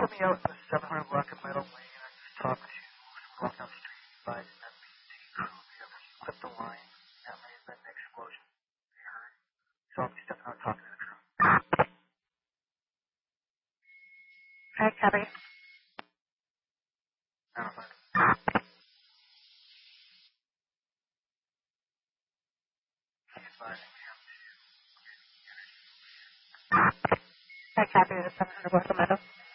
put me out in the 700 block of Meadow Lane. I just talked to walking down the street by the MBT crew. They ever clipped the line. That may have been an explosion. They heard. So I'll be stepping out talking to the crew. Hi, copy. Hi, copy. The 700 block of Meadow.